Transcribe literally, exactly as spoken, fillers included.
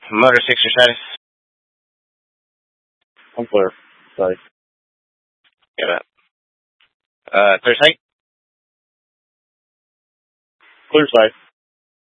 Motor six or status. I'm clear. Sorry. Got it. Uh, clear sight. Clear sight.